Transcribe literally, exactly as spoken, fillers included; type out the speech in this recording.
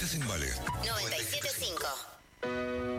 Estás en Vale. noventa y siete punto cinco.